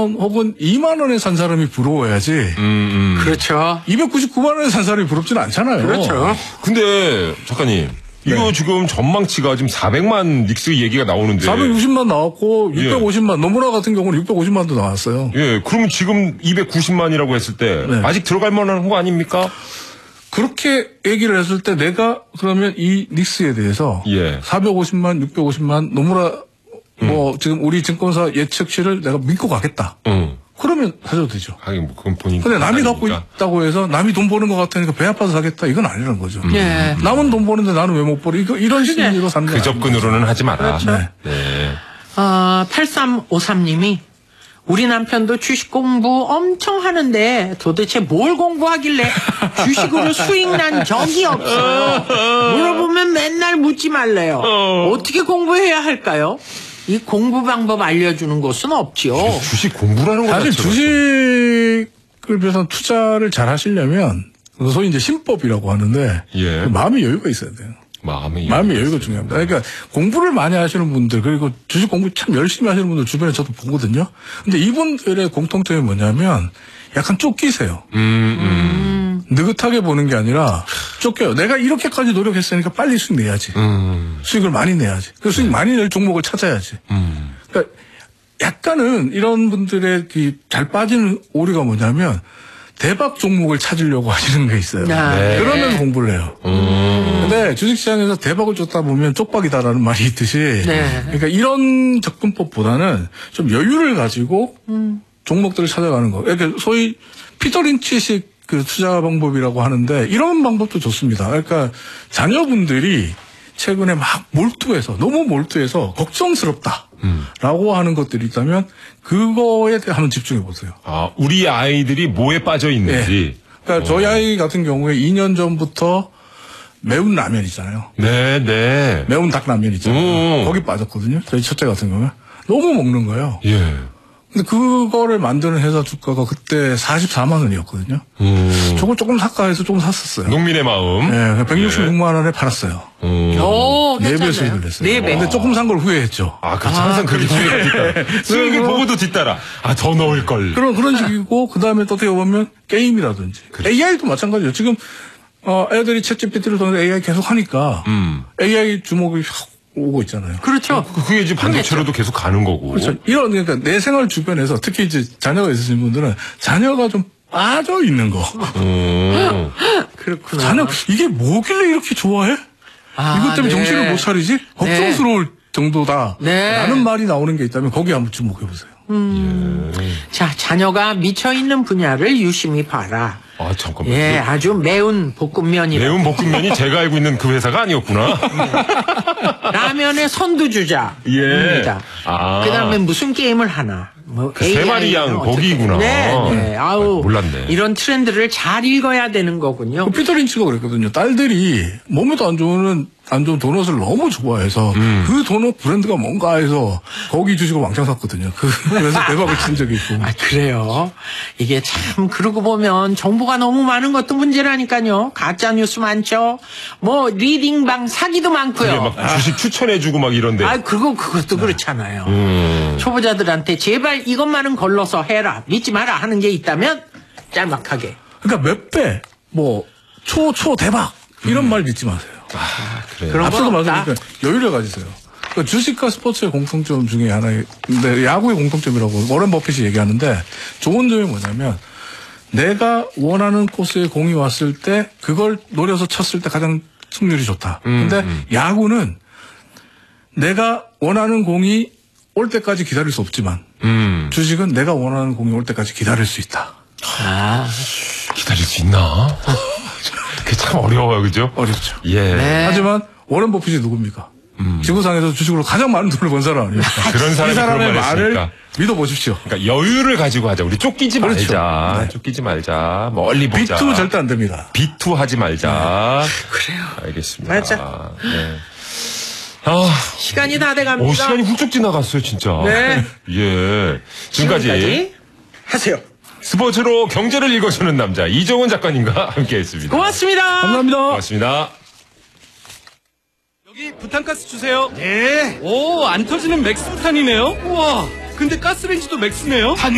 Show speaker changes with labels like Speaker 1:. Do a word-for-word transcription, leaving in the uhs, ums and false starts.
Speaker 1: 원 혹은 이만 원에 산 사람이 부러워야지. 음,
Speaker 2: 음.
Speaker 3: 그렇죠.
Speaker 1: 이백구십구만 원에 산 사람이 부럽지는 않잖아요.
Speaker 3: 그렇죠.
Speaker 2: 근데 작가님. 이거 네. 지금 전망치가 지금 사백만 닉스 얘기가 나오는데.
Speaker 1: 사백육십만 나왔고, 육백오십만, 예. 노무라 같은 경우는 육백오십만도 나왔어요.
Speaker 2: 예, 그러면 지금 이백구십만이라고 했을 때, 네. 아직 들어갈 만한 거 아닙니까?
Speaker 1: 그렇게 얘기를 했을 때 내가 그러면 이 닉스에 대해서. 예. 사백오십만, 육백오십만, 노무라, 음. 뭐, 지금 우리 증권사 예측치를 내가 믿고 가겠다. 음. 그러면 사줘도 되죠.
Speaker 2: 하긴 뭐 그건 본인.
Speaker 1: 근데 남이 갖고 있다고 해서 남이 돈 버는 것 같으니까 배 아파서 사겠다 이건 아니라는 거죠.
Speaker 3: 음. 예.
Speaker 1: 남은 돈 버는데 나는 왜 못 벌어? 이거 이런 식으로 사는
Speaker 2: 그 접근으로는 하지 마라.
Speaker 3: 그렇죠.
Speaker 2: 네. 네.
Speaker 3: 어, 팔삼오삼님이 우리 남편도 주식 공부 엄청 하는데 도대체 뭘 공부하길래 주식으로 수익 난 적이 없어요. 물어보면 맨날 묻지 말래요. 어떻게 공부해야 할까요? 이 공부 방법 알려주는 곳은 없지요.
Speaker 2: 주식 공부라는 거
Speaker 1: 사실 주식을 비해서 투자를 잘 하시려면 소위 이제 신법이라고 하는데 예. 마음의 여유가 있어야 돼요.
Speaker 2: 마음의,
Speaker 1: 마음의 여유가 있어요. 중요합니다. 그러니까 공부를 많이 하시는 분들 그리고 주식 공부 참 열심히 하시는 분들 주변에 저도 보거든요. 근데 이분들의 공통점이 뭐냐면 약간 쫓기세요. 음, 음. 느긋하게 보는 게 아니라 쫓겨요. 내가 이렇게까지 노력했으니까 빨리 수익 내야지. 음. 수익을 많이 내야지. 그 수익 네. 많이 낼 종목을 찾아야지. 음. 그러니까 약간은 이런 분들의 잘 빠지는 오류가 뭐냐면 대박 종목을 찾으려고 하시는 게 있어요. 네. 그러면 공부를 해요. 음. 근데 주식시장에서 대박을 쫓다 보면 쪽박이다라는 말이 있듯이 네. 그러니까 이런 접근법보다는 좀 여유를 가지고 음. 종목들을 찾아가는 거. 그러니까 소위 피터 린치식 그 투자 방법이라고 하는데 이런 방법도 좋습니다. 그러니까 자녀분들이 최근에 막 몰두해서 너무 몰두해서 걱정스럽다. 음. 라고 하는 것들이 있다면 그거에 대해 한번 집중해 보세요.
Speaker 2: 아, 우리 아이들이 뭐에 빠져 있는지.
Speaker 1: 네. 그러니까 어. 저희 아이 같은 경우에 이 년 전부터 매운 라면 있잖아요.
Speaker 2: 네, 네.
Speaker 1: 매운 닭라면 있잖아요. 오. 거기 빠졌거든요. 저희 첫째 같은 경우에. 너무 먹는 거예요. 예. 근데 그거를 만드는 회사 주가가 그때 사십사만 원이었거든요. 음. 저걸 조금 살까 해서 조금 샀었어요.
Speaker 2: 농민의 마음.
Speaker 1: 네, 백육십육만 원에 팔았어요.
Speaker 3: 음. 오,
Speaker 1: 네 배 수익을 냈어요.
Speaker 3: 네 배.
Speaker 1: 근데 조금 산 걸 후회했죠.
Speaker 2: 아, 그렇죠. 항상 그렇게 수익을 뒤따라. 수익을 보고도 뒤따라. 아, 더 넣을 걸.
Speaker 1: 그런, 그런 식이고, 그 다음에 또 어떻게 보면 게임이라든지. 그렇죠. 에이아이도 마찬가지예요. 지금, 어, 애들이 챗지피티를 통해서 에이아이 계속 하니까. 음. 에이아이 주목이 확 오고 있잖아요.
Speaker 3: 그렇죠.
Speaker 2: 그게 이제 반도체로도 계속 가는 거고.
Speaker 1: 그렇죠. 이런, 그러니까 내 생활 주변에서 특히 이제 자녀가 있으신 분들은 자녀가 좀 빠져 있는 거. 음.
Speaker 3: 그렇구나.
Speaker 1: 자녀, 이게 뭐길래 이렇게 좋아해? 아, 이것 때문에 네. 정신을 못 차리지? 걱정스러울 네. 정도다. 네. 라는 말이 나오는 게 있다면 거기에 한번 주목해 보세요.
Speaker 3: 음. 예. 자, 자녀가 미쳐있는 분야를 유심히 봐라.
Speaker 2: 아, 잠깐만요.
Speaker 3: 예, 아주 매운 볶음면이라.
Speaker 2: 매운 볶음면이 제가 알고 있는 그 회사가 아니었구나.
Speaker 3: 네. 라면의 선두주자.
Speaker 2: 예.
Speaker 3: 아. 그 다음에 무슨 게임을 하나. 뭐
Speaker 2: 그 세 마리 양 거기구나.
Speaker 3: 네, 네. 아우.
Speaker 2: 몰랐네.
Speaker 3: 이런 트렌드를 잘 읽어야 되는 거군요.
Speaker 1: 그 피터 린치가 그랬거든요. 딸들이 몸에도 안 좋은 안 좋은 도넛을 너무 좋아해서 음. 그 도넛 브랜드가 뭔가 해서 거기 주식을 왕창 샀거든요. 그래서 대박을 친 적이 있고.
Speaker 3: 아, 그래요. 이게 참 그러고 보면 정보가 너무 많은 것도 문제라니까요. 가짜 뉴스 많죠. 뭐 리딩방 사기도 많고요.
Speaker 2: 막 아. 주식 추천해주고 막 이런데.
Speaker 3: 아, 그거 그것도 네. 그렇잖아요. 음. 초보자들한테 제발 이것만은 걸러서 해라, 믿지 마라 하는 게 있다면 짤막하게.
Speaker 1: 그러니까 몇 배, 뭐 초 초 대박 이런 음. 말 믿지 마세요.
Speaker 2: 아, 그래요.
Speaker 3: 그런
Speaker 1: 앞서도 말씀드렸지만 여유를 가지세요. 그러니까 주식과 스포츠의 공통점 중에 하나인데 야구의 공통점이라고 워렌 버핏이 얘기하는데 좋은 점이 뭐냐면 내가 원하는 코스에 공이 왔을 때 그걸 노려서 쳤을 때 가장 승률이 좋다. 음, 근데 음. 야구는 내가 원하는 공이 올 때까지 기다릴 수 없지만 음. 주식은 내가 원하는 공이 올 때까지 기다릴 수 있다.
Speaker 2: 아, 기다릴 수 있나? 그게 참 어려워요, 그죠?
Speaker 1: 어렵죠.
Speaker 2: 예.
Speaker 3: 네.
Speaker 1: 하지만 워렌 버핏이 누굽니까? 음. 지구상에서 주식으로 가장 많은 돈을 번 사람 아닙니까?
Speaker 2: 그런 사람이
Speaker 1: 이 사람의
Speaker 2: 그런 말
Speaker 1: 말을
Speaker 2: 했으니까.
Speaker 1: 믿어보십시오.
Speaker 2: 그러니까 여유를 가지고 하자. 우리 쫓기지
Speaker 1: 그렇죠.
Speaker 2: 말자.
Speaker 1: 네.
Speaker 2: 쫓기지 말자. 멀리 보자.
Speaker 1: 비투 절대 안 됩니다.
Speaker 2: 비투 하지 말자.
Speaker 3: 네. 그래요.
Speaker 2: 알겠습니다.
Speaker 3: 맞아.
Speaker 2: 네. 아,
Speaker 3: 시간이 다 돼갑니다.
Speaker 2: 오, 시간이 훌쩍 지나갔어요, 진짜.
Speaker 3: 네.
Speaker 2: 예. 지금까지,
Speaker 3: 지금까지 하세요.
Speaker 2: 스포츠로 경제를 읽어주는 남자 이정훈 작가님과 함께했습니다.
Speaker 3: 고맙습니다.
Speaker 1: 감사합니다.
Speaker 2: 고맙습니다.
Speaker 4: 여기 부탄가스 주세요. 네. 오, 안 터지는 맥스 부탄이네요. 우와, 근데 가스레인지도 맥스네요.